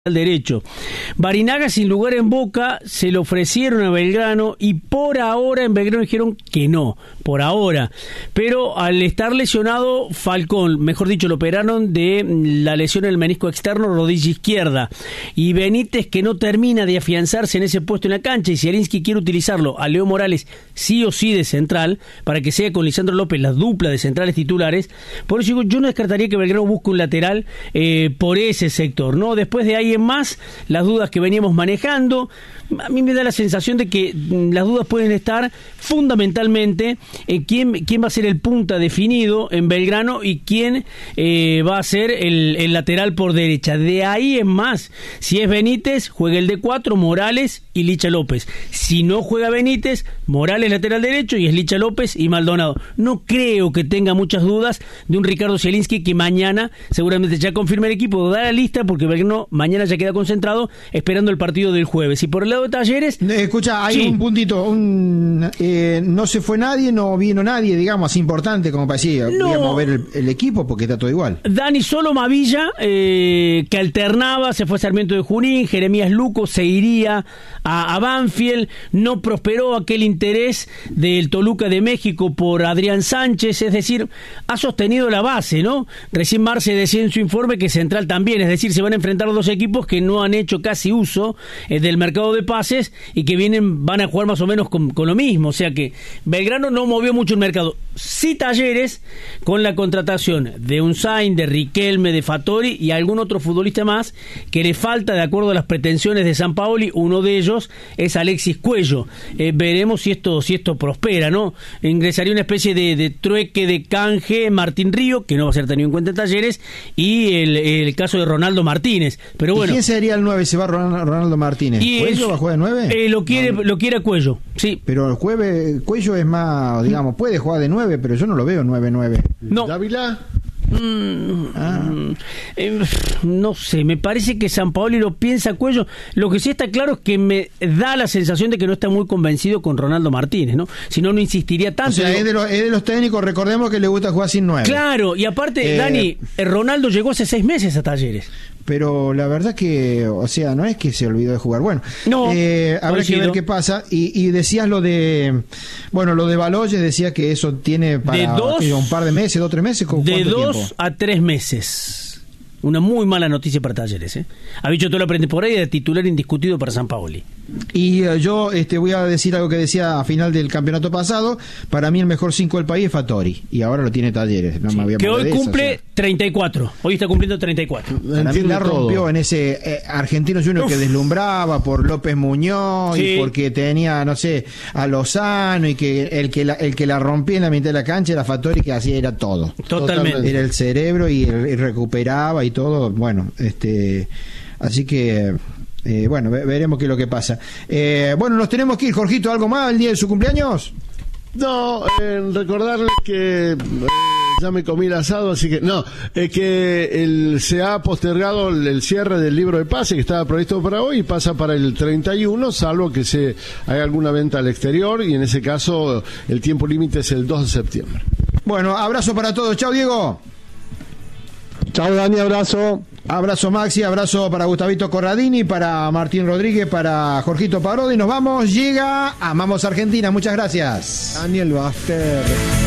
al derecho. Barinaga sin lugar en Boca, se lo ofrecieron a Belgrano y por ahora en Belgrano dijeron que no, por ahora. Pero al estar lesionado Falcón, mejor dicho, lo operaron de la lesión en el menisco externo, rodilla izquierda. Y Benítez, que no termina de afianzarse en ese puesto en la cancha, y Zielinski quiere utilizarlo a Leo Morales sí o sí de central, para que sea con Lisandro López la dupla de centrales titulares. Por eso digo, yo no descartaría que Belgrano busque un lateral por ese sector, ¿no? Después de ahí en más, las dudas que veníamos manejando, a mí me da la sensación de que las dudas pueden estar fundamentalmente en quién va a ser el punta definido en Belgrano y quién va a ser el lateral por derecha. De ahí en más, si es Benítez, juega el de 4, Morales y Licha López. Si no juega Benítez, Morales lateral derecho y es Licha López y Maldonado. No creo que tenga muchas dudas de un Ricardo Zielinski que mañana seguramente ya confirma el equipo, da la lista porque Belgrano mañana ya queda concentrado esperando el partido del jueves. Y por el lado de Talleres... Escucha, hay un puntito, no se fue nadie, no vino nadie, digamos, así importante como para decir, voy a mover el equipo porque está todo igual. Dani, solo Mavilla, que alternaba, se fue Sarmiento de Junín, Jeremías Luco se iría a Banfield, no prosperó aquel interés del Toluca de México por Adrián Sánchez, es decir, ha sostenido la base, ¿no? Recién Marce decía en su informe que Central también, es decir, se van a enfrentar dos equipos que no han hecho casi uso del mercado de pases y que van a jugar más o menos con lo mismo, o sea que Belgrano no movió mucho el mercado. Sí Talleres, con la contratación de Unzain, de Riquelme, de Fattori y algún otro futbolista más que le falta de acuerdo a las pretensiones de Sampaoli. Uno de ellos es Alexis Cuello. Veremos si esto prospera, ¿no? Ingresaría una especie de trueque de canje Martín Río, que no va a ser tenido en cuenta en Talleres, y el caso de Ronaldo Martínez. Pero bueno, ¿y quién sería el 9? ¿Se va Ronaldo Martínez? ¿Cuello va a jugar de 9? Lo quiere a Cuello, sí. Pero el Cuello es más, digamos, puede jugar de 9, pero yo no lo veo 9-9. No. ¿Dávila? No sé, me parece que Sampaoli lo piensa Cuello. Lo que sí está claro es que me da la sensación de que no está muy convencido con Ronaldo Martínez, ¿no? Si no, no insistiría tanto. O sea, es de los técnicos, recordemos que le gusta jugar sin 9. Claro, y aparte, Dani, Ronaldo llegó hace 6 meses a Talleres. Pero la verdad que, o sea, no es que se olvidó de jugar. Bueno, no, habrá que ver qué pasa. Y decías lo de Baloyes, decía que eso tiene para un par de meses, 2 o 3 meses. De 2 a 3 meses. Una muy mala noticia para Talleres, Ha dicho todo la pretemporada de titular indiscutido para Sampaoli. Y yo voy a decir algo que decía a final del campeonato pasado. Para mí el mejor 5 del país es Fattori. Y ahora lo tiene Talleres. No me voy a que hoy de cumple 34. Hoy está cumpliendo 34. Para mí la rompió en ese Argentino Junior que deslumbraba por López Muñoz, sí, y porque tenía, no sé, a Lozano, y que el que la rompía en la mitad de la cancha era Fattori, que así era todo. Totalmente. Era el cerebro y recuperaba y todo. Bueno, así que bueno, veremos qué es lo que pasa. Bueno, nos tenemos que ir. Jorgito, ¿algo más el día de su cumpleaños? No, recordarles que ya me comí el asado, así que no, que se ha postergado el cierre del libro de pase que estaba previsto para hoy y pasa para el 31, salvo que se haga alguna venta al exterior, y en ese caso el tiempo límite es el 2 de septiembre. Bueno, abrazo para todos. Chao, Diego. Chao, Dani, abrazo. Abrazo, Maxi, abrazo para Gustavito Corradini, para Martín Rodríguez, para Jorgito Parodi. Nos vamos, llega Amamos Argentina. Muchas gracias. Daniel Baster.